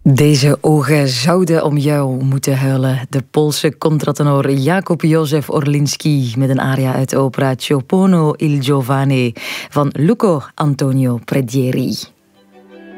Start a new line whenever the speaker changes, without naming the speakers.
Deze ogen zouden om jou moeten huilen. De Poolse contratenor Jakub Józef Orlinski met een aria uit de opera Ciopono il Giovane van Luco Antonio Predieri.